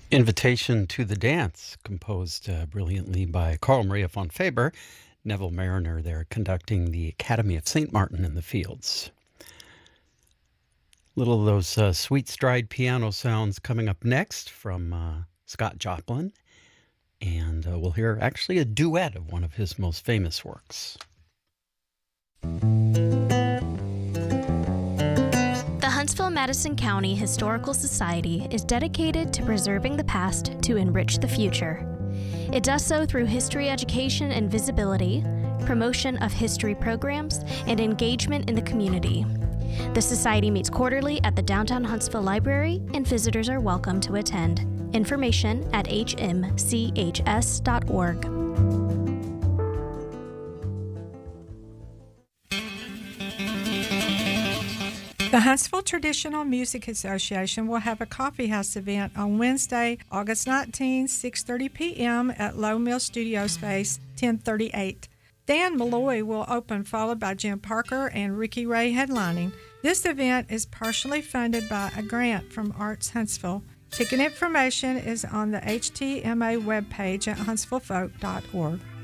Invitation to the Dance, composed brilliantly by Carl Maria von Faber, Neville Mariner there conducting the Academy of St. Martin in the Fields. Little of those sweet stride piano sounds coming up next from Scott Joplin, and we'll hear actually a duet of one of his most famous works. The Huntsville-Madison County Historical Society is dedicated to preserving the past to enrich the future. It does so through history education and visibility, promotion of history programs, and engagement in the community. The Society meets quarterly at the Downtown Huntsville Library, and visitors are welcome to attend. Information at hmchs.org. The Huntsville Traditional Music Association will have a coffee house event on Wednesday, August 19, 6:30 p.m. at Low Mill Studio Space, 1038. Dan Malloy will open, followed by Jim Parker and Ricky Ray headlining. This event is partially funded by a grant from Arts Huntsville. Ticket information is on the HTMA webpage at huntsvillefolk.org.